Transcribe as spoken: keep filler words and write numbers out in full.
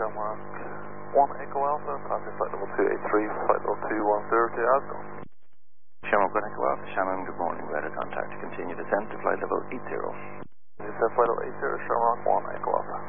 Shamrock one Echo Alpha, contact flight level two eight three, flight level two one zero two, Ascom. Shamrock one Echo Alpha, Shannon, good morning. Radar contact to continue descent to flight level eight zero. Descent flight level eight zero, Shamrock one Echo Alpha.